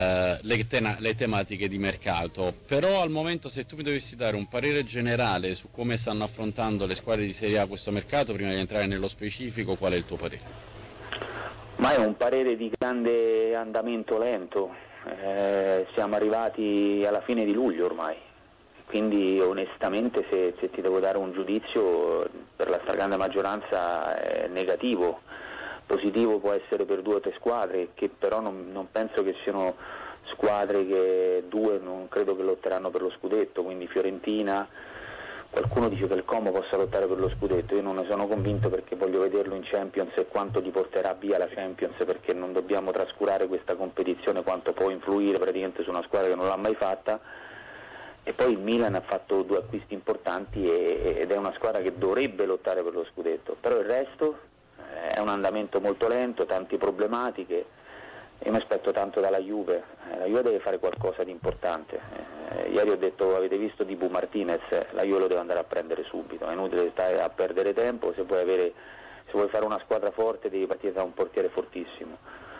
le tematiche di mercato. Però al momento, se tu mi dovessi dare un parere generale su come stanno affrontando le squadre di Serie A questo mercato, prima di entrare nello specifico, qual è il tuo parere? Ma è un parere di grande andamento lento, siamo arrivati alla fine di luglio ormai, quindi onestamente se ti devo dare un giudizio, per la stragrande maggioranza è negativo. Positivo può essere per 2 o 3 squadre, che però non penso che siano squadre che 2 non credo che lotteranno per lo scudetto, quindi Fiorentina. Qualcuno dice che il Como possa lottare per lo scudetto, io non ne sono convinto perché voglio vederlo in Champions e quanto ti porterà via la Champions, perché non dobbiamo trascurare questa competizione, quanto può influire praticamente su una squadra che non l'ha mai fatta. E poi il Milan ha fatto 2 acquisti importanti ed è una squadra che dovrebbe lottare per lo scudetto, però il resto è un andamento molto lento, tante problematiche. Io mi aspetto tanto dalla Juve, la Juve deve fare qualcosa di importante. Ieri ho detto, avete visto Dibu Martinez, la Juve lo deve andare a prendere subito, è inutile stare a perdere tempo, se vuoi fare una squadra forte devi partire da un portiere fortissimo,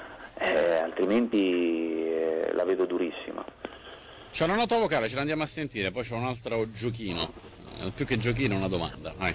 altrimenti la vedo durissima. C'è una nota vocale, ce l'andiamo a sentire, poi c'è un altro giochino, più che giochino una domanda. Vai.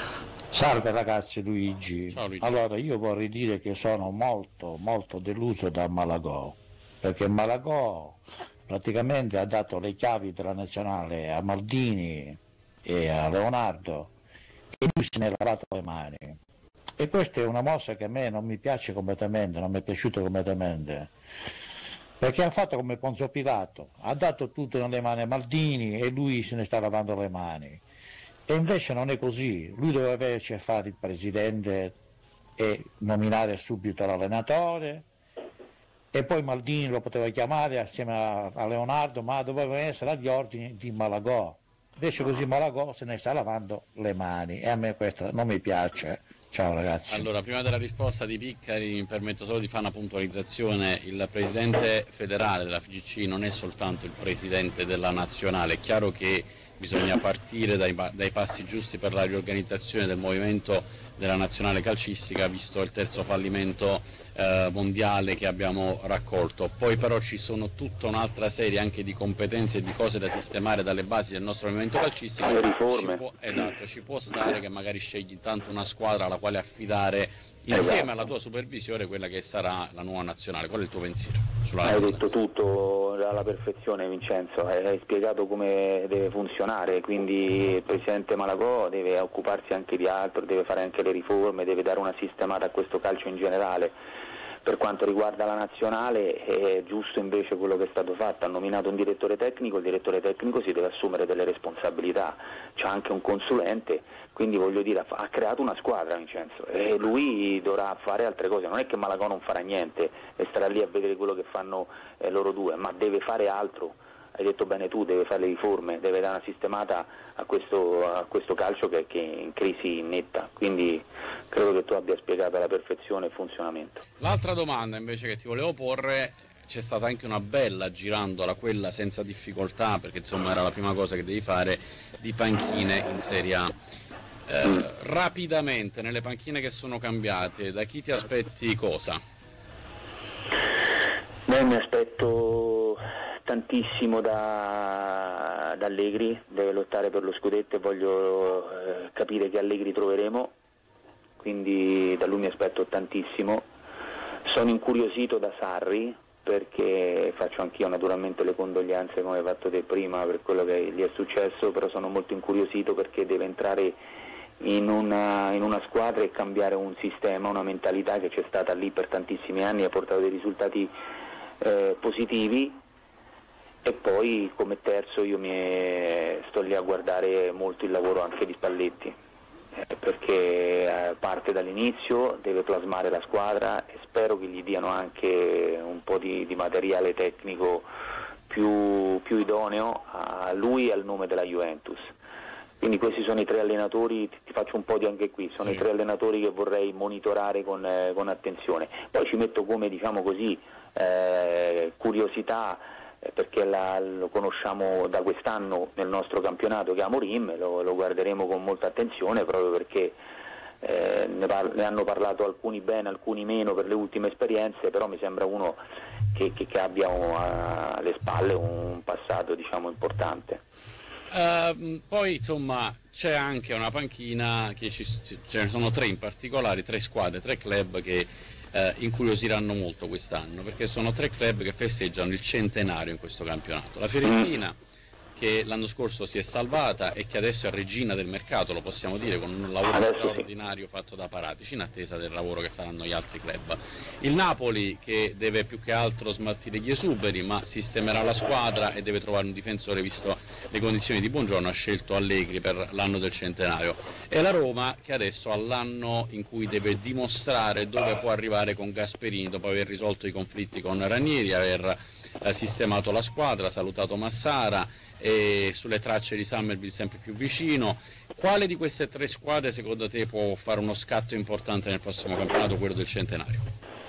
Salve ragazzi, Luigi. Ciao Luigi. Allora io vorrei dire che sono molto molto deluso da Malagò, perché Malagò praticamente ha dato le chiavi della nazionale a Maldini e a Leonardo e lui se ne è lavato le mani. E questa è una mossa che a me non mi piace completamente, non mi è piaciuta completamente, perché ha fatto come Ponzio Pilato, ha dato tutto nelle mani a Maldini e lui se ne sta lavando le mani. E invece non è così, lui doveva invece fare il presidente e nominare subito l'allenatore, e poi Maldini lo poteva chiamare assieme a Leonardo, ma doveva essere agli ordini di Malagò. Invece così Malagò se ne sta lavando le mani e a me questo non mi piace. Ciao ragazzi. Allora, prima della risposta di Piccari mi permetto solo di fare una puntualizzazione. Il presidente federale della FIGC non è soltanto il presidente della nazionale, è chiaro che bisogna partire dai passi giusti per la riorganizzazione del movimento della nazionale calcistica, visto il terzo fallimento mondiale che abbiamo raccolto. Poi però ci sono tutta un'altra serie anche di competenze e di cose da sistemare dalle basi del nostro movimento calcistico. Le riforme. Ci può stare che magari scegli tanto una squadra alla quale affidare insieme alla tua supervisione quella che sarà la nuova nazionale. Qual è il tuo pensiero? Hai detto tutto alla perfezione, Vincenzo, hai spiegato come deve funzionare, quindi il presidente Malagò deve occuparsi anche di altro, deve fare anche le riforme, deve dare una sistemata a questo calcio in generale. Per quanto riguarda la nazionale è giusto invece quello che è stato fatto, ha nominato un direttore tecnico, il direttore tecnico si deve assumere delle responsabilità, c'è anche un consulente, quindi voglio dire ha creato una squadra, Vincenzo, e lui dovrà fare altre cose, non è che Malagò non farà niente e starà lì a vedere quello che fanno loro due, ma deve fare altro. Hai detto bene tu, deve fare le riforme, deve dare una sistemata a questo calcio che è in crisi netta, quindi credo che tu abbia spiegato alla perfezione il funzionamento. L'altra domanda invece che ti volevo porre, c'è stata anche una bella girandola, quella senza difficoltà, perché insomma era la prima cosa che devi fare, di panchine in Serie A. Rapidamente, nelle panchine che sono cambiate, da chi ti aspetti cosa? Beh, mi aspetto tantissimo da Allegri, deve lottare per lo scudetto e voglio capire che Allegri troveremo, quindi da lui mi aspetto tantissimo. Sono incuriosito da Sarri perché faccio anch'io naturalmente le condoglianze come hai fatto te prima per quello che gli è successo, però sono molto incuriosito perché deve entrare in una squadra e cambiare un sistema, una mentalità che c'è stata lì per tantissimi anni e ha portato dei risultati positivi. E poi come terzo io sto lì a guardare molto il lavoro anche di Spalletti, perché parte dall'inizio, deve plasmare la squadra e spero che gli diano anche un po' di materiale tecnico più idoneo a lui e al nome della Juventus. Quindi questi sono i 3 allenatori, ti faccio un po' di anche qui, sono i 3 allenatori che vorrei monitorare con attenzione. Poi ci metto come, diciamo così, curiosità, perché lo conosciamo da quest'anno nel nostro campionato, che è Amorim, lo guarderemo con molta attenzione proprio perché ne hanno parlato alcuni bene, alcuni meno per le ultime esperienze, però mi sembra uno che abbia alle spalle un passato, diciamo, importante. Poi insomma c'è anche una panchina ce ne sono 3 in particolare, 3 squadre, 3 club che incuriosiranno molto quest'anno, perché sono 3 club che festeggiano il centenario in questo campionato. La Fiorentina, che l'anno scorso si è salvata e che adesso è regina del mercato, lo possiamo dire, con un lavoro straordinario fatto da Paratici, in attesa del lavoro che faranno gli altri club. Il Napoli, che deve più che altro smaltire gli esuberi, ma sistemerà la squadra e deve trovare un difensore visto le condizioni di Buongiorno, ha scelto Allegri per l'anno del centenario. E la Roma, che adesso ha l'anno in cui deve dimostrare dove può arrivare con Gasperini, dopo aver risolto i conflitti con Ranieri, aver sistemato la squadra, salutato Massara, e sulle tracce di Summerville sempre più vicino. Quale di queste 3 squadre secondo te può fare uno scatto importante nel prossimo campionato, quello del centenario?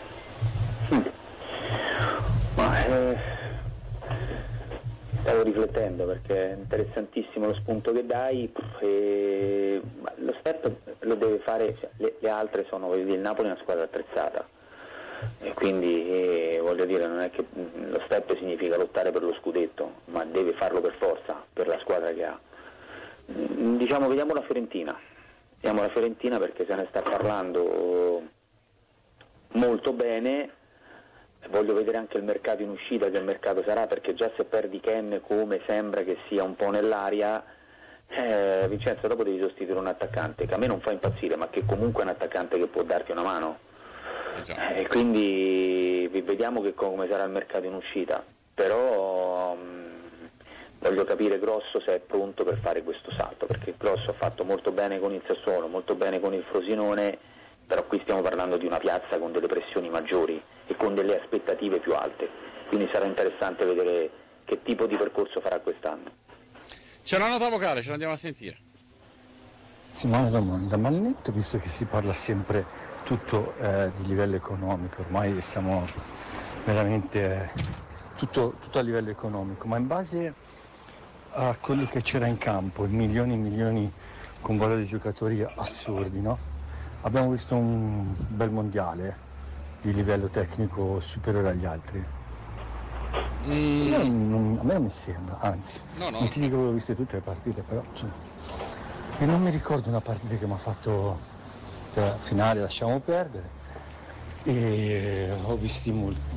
Stavo riflettendo, perché è interessantissimo lo spunto che dai, lo step lo deve fare, le altre sono, il Napoli è una squadra attrezzata, e quindi voglio dire, non è che lo step significa lottare per lo scudetto, ma deve farlo per forza, per la squadra che ha. Diciamo, vediamo la Fiorentina perché se ne sta parlando molto bene. Voglio vedere anche il mercato in uscita, che mercato sarà, perché già se perdi Ken, come sembra che sia un po' nell'aria, Vincenzo, dopo devi sostituire un attaccante che a me non fa impazzire, ma che comunque è un attaccante che può darti una mano. E quindi vediamo come sarà il mercato in uscita, però voglio capire Grosso se è pronto per fare questo salto, perché Grosso ha fatto molto bene con il Sassuolo, molto bene con il Frosinone, però qui stiamo parlando di una piazza con delle pressioni maggiori e con delle aspettative più alte, quindi sarà interessante vedere che tipo di percorso farà quest'anno. C'è una nota vocale, ce l'andiamo a sentire. Sì, ma una domanda, ma al netto, visto che si parla sempre tutto di livello economico, ormai siamo veramente tutto a livello economico, ma in base a quello che c'era in campo, milioni e milioni con valori di giocatori assurdi, no? Abbiamo visto un bel mondiale di livello tecnico superiore agli altri. A me non mi sembra, anzi, non ti dico che ho visto tutte le partite, però e non mi ricordo una partita che mi ha fatto finale, lasciamo perdere, e ho visto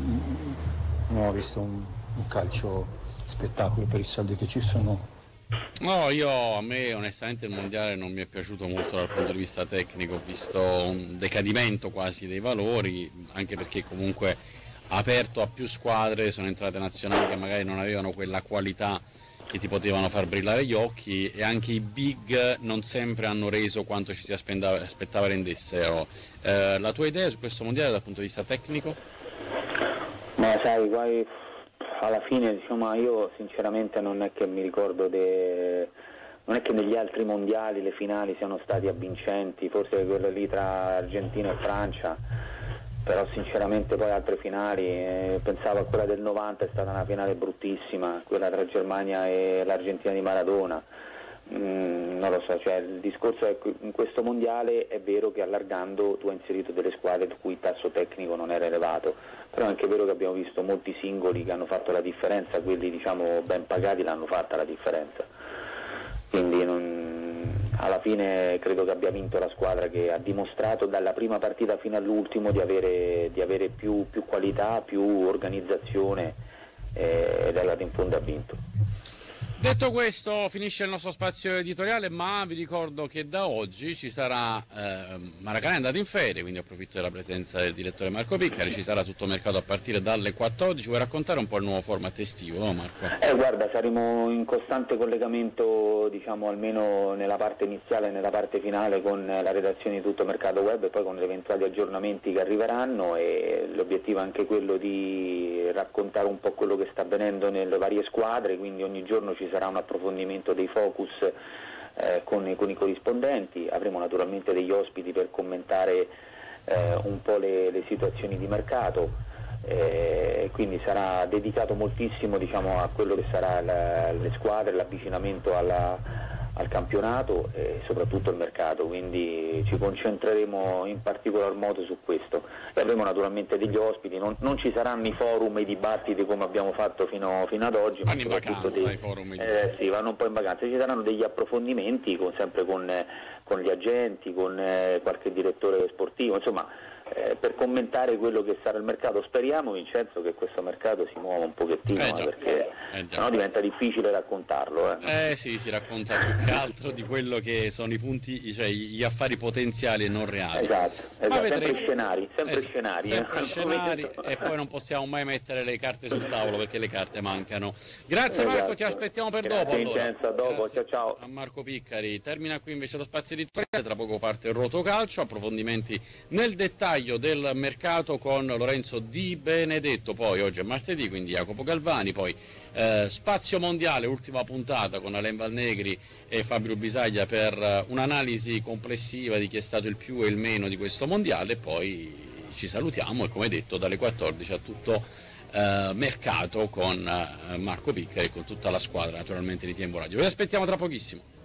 un calcio spettacolo per i soldi che ci sono. No, a me onestamente il mondiale non mi è piaciuto molto dal punto di vista tecnico, ho visto un decadimento quasi dei valori, anche perché comunque ha aperto a più squadre, sono entrate nazionali che magari non avevano quella qualità che ti potevano far brillare gli occhi, e anche i big non sempre hanno reso quanto ci si aspettava rendessero. La tua idea su questo mondiale dal punto di vista tecnico? Ma sai, poi alla fine, diciamo, io sinceramente non è che mi ricordo non è che negli altri mondiali le finali siano stati avvincenti, forse quella lì tra Argentina e Francia, però sinceramente poi altre finali, pensavo a quella del 90, è stata una finale bruttissima, quella tra Germania e l'Argentina di Maradona. Non lo so, cioè il discorso è che in questo mondiale è vero che allargando tu hai inserito delle squadre il cui tasso tecnico non era elevato, però è anche vero che abbiamo visto molti singoli che hanno fatto la differenza, quelli diciamo ben pagati l'hanno fatta la differenza, quindi alla fine credo che abbia vinto la squadra che ha dimostrato dalla prima partita fino all'ultimo di avere più qualità, più organizzazione, ed è andata in fondo e ha vinto. Detto questo, finisce il nostro spazio editoriale, ma vi ricordo che da oggi ci sarà, Maracanã è andato in ferie, quindi approfitto della presenza del direttore Marco Piccari, ci sarà tutto mercato a partire dalle 14, vuoi raccontare un po' il nuovo format estivo, no Marco? Guarda, saremo in costante collegamento, diciamo almeno nella parte iniziale e nella parte finale, con la redazione di Tutto Mercato Web e poi con gli eventuali aggiornamenti che arriveranno, e l'obiettivo è anche quello di raccontare un po' quello che sta avvenendo nelle varie squadre, quindi ogni giorno ci sarà un approfondimento dei focus con i corrispondenti, avremo naturalmente degli ospiti per commentare un po' le situazioni di mercato, quindi sarà dedicato moltissimo, diciamo, a quello che sarà le squadre, l'avvicinamento al campionato e soprattutto al mercato, quindi ci concentreremo in particolar modo su questo e avremo naturalmente degli ospiti, non ci saranno i forum e i dibattiti come abbiamo fatto fino ad oggi, vanno in vacanza i forum sì, vanno un po' in vacanza, ci saranno degli approfondimenti sempre con gli agenti, con qualche direttore sportivo, insomma per commentare quello che sarà il mercato. Speriamo, Vincenzo, che questo mercato si muova un pochettino, perché sennò diventa difficile raccontarlo. Sì, si racconta più che altro di quello che sono i punti, cioè gli affari potenziali e non reali. Esatto. Sempre scenari. Sempre scenari e poi non possiamo mai mettere le carte sul tavolo perché le carte mancano. Grazie Marco, ti aspettiamo per dopo. Vincenzo, a dopo, ciao. A Marco Piccari. Termina qui invece lo spazio editoriale, tra poco parte il Rotocalcio, approfondimenti nel dettaglio del mercato con Lorenzo Di Benedetto, poi oggi è martedì, quindi Jacopo Galvani, poi Spazio Mondiale, ultima puntata con Alain Valnegri e Fabio Bisaglia per un'analisi complessiva di chi è stato il più e il meno di questo mondiale, poi ci salutiamo e come detto dalle 14 a tutto mercato con Marco Piccari e con tutta la squadra naturalmente di Tempo Radio. Vi aspettiamo tra pochissimo.